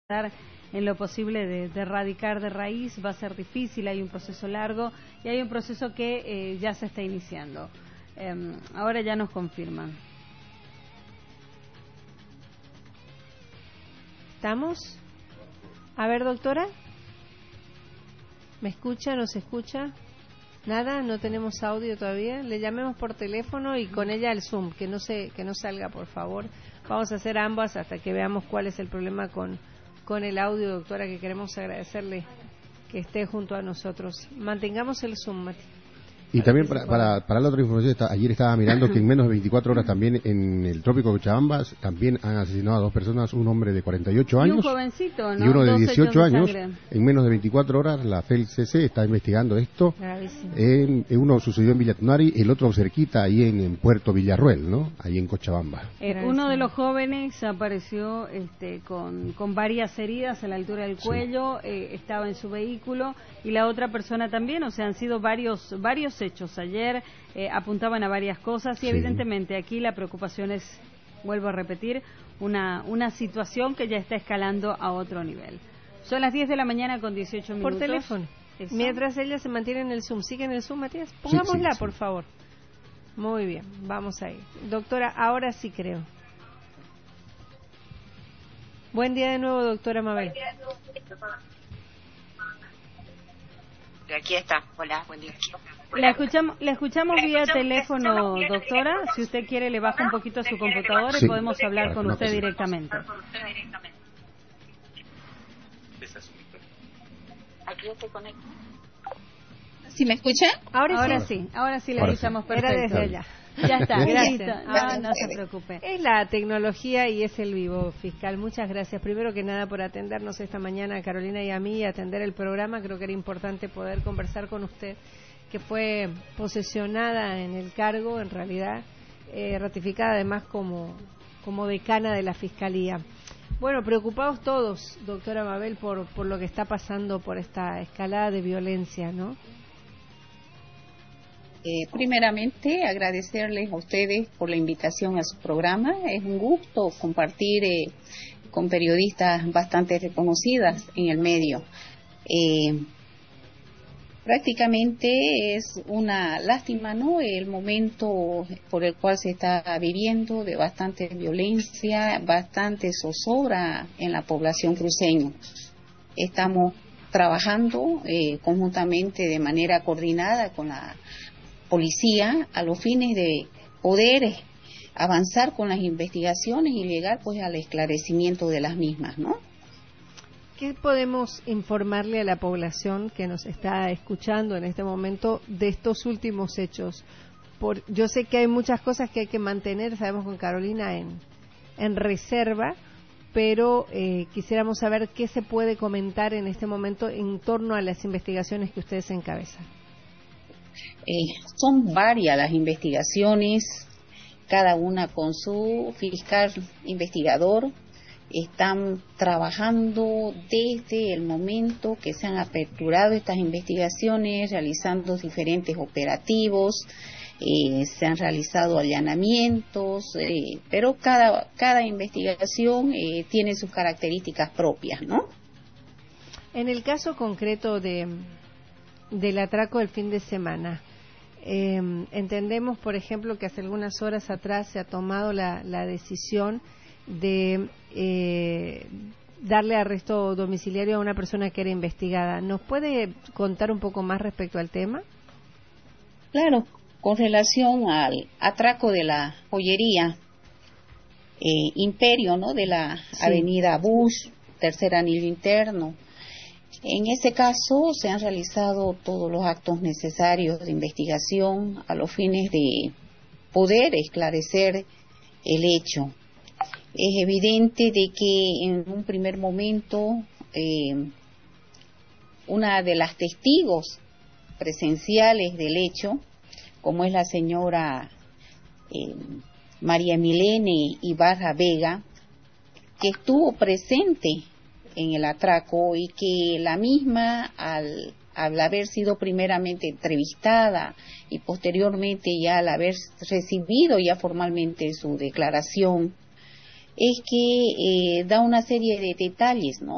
en lo posible de erradicar de raíz. Va a ser difícil, hay un proceso largo y hay un proceso que ya se está iniciando. Ahora ya nos confirman. ¿Estamos? A ver, doctora. ¿Me escucha? ¿No se escucha? Nada, no tenemos audio todavía. Le llamemos por teléfono y con ella el Zoom, que no salga, por favor. Vamos a hacer ambas hasta que veamos cuál es el problema con el audio, doctora, que queremos agradecerle que esté junto a nosotros. Mantengamos el Zoom, Mati. Y también para la otra información, ayer estaba mirando que en menos de 24 horas también en el trópico de Cochabamba también han asesinado a dos personas, un hombre de 48 años y un jovencito, ¿no? Y uno de 18 años. De en menos de 24 horas la FELCC está investigando esto. Uno sucedió en Villa Tunari, el otro cerquita ahí en Puerto Villarruel, ¿no? Ahí en Cochabamba. Uno de los jóvenes apareció con varias heridas a la altura del cuello, estaba en su vehículo, y la otra persona también, o sea, han sido varios hechos. Ayer apuntaban a varias cosas y evidentemente aquí la preocupación es, vuelvo a repetir, una situación que ya está escalando a otro nivel. Son las 10 de la mañana con 18 minutos. Por teléfono. Eso. Mientras ella se mantiene en el Zoom. ¿Sigue en el Zoom, Matías? Pongámosla, por favor. Muy bien, vamos ahí. Doctora, ahora sí creo. Buen día de nuevo, doctora Mabel. Aquí está. Hola, buen día. La escuchamos vía teléfono, doctora. Si usted quiere, le baja un poquito a su computadora y podemos hablar con usted directamente. Aquí estoy conectado. ¿Sí me escucha? Ahora sí la escuchamos perfecto. Era desde allá. Ya está, gracias. No se preocupe. Es la tecnología y es el vivo, fiscal. Muchas gracias. Primero que nada por atendernos esta mañana a Carolina y a mí, atender el programa. Creo que era importante poder conversar con usted, que fue posesionada en el cargo, en realidad, ratificada además como decana de la Fiscalía. Bueno, preocupados todos, doctora Mabel, por lo que está pasando, por esta escalada de violencia, ¿no? Primeramente, agradecerles a ustedes por la invitación a su programa. Es un gusto compartir con periodistas bastante reconocidas en el medio. Prácticamente es una lástima, ¿no?, el momento por el cual se está viviendo, de bastante violencia, bastante zozobra en la población cruceña. Estamos trabajando conjuntamente de manera coordinada con la policía a los fines de poder avanzar con las investigaciones y llegar pues al esclarecimiento de las mismas, ¿no? ¿Qué podemos informarle a la población que nos está escuchando en este momento de estos últimos hechos? Yo sé que hay muchas cosas que hay que mantener, sabemos con Carolina, en reserva, pero quisiéramos saber qué se puede comentar en este momento en torno a las investigaciones que ustedes encabezan. Son varias las investigaciones, cada una con su fiscal investigador. Están trabajando desde el momento que se han aperturado estas investigaciones, realizando diferentes operativos, se han realizado allanamientos, pero cada investigación tiene sus características propias, ¿no? En el caso concreto del atraco del fin de semana, entendemos, por ejemplo, que hace algunas horas atrás se ha tomado la decisión de darle arresto domiciliario a una persona que era investigada. ¿Nos puede contar un poco más respecto al tema? Claro, con relación al atraco de la joyería Imperio, ¿no?, de la avenida Bush, tercer anillo interno. En ese caso se han realizado todos los actos necesarios de investigación a los fines de poder esclarecer el hecho. Es evidente de que en un primer momento una de las testigos presenciales del hecho, como es la señora María Milene Ibarra Vega, que estuvo presente en el atraco y que la misma, al haber sido primeramente entrevistada y posteriormente ya al haber recibido ya formalmente su declaración, es que da una serie de detalles, ¿no?